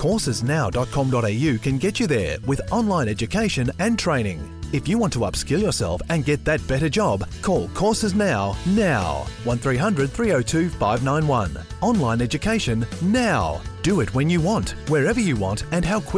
Coursesnow.com.au can get you there with online education and training. If you want to upskill yourself and get that better job, call Courses Now. 1300 302 591. Online education now. Do it when you want, wherever you want, and how quick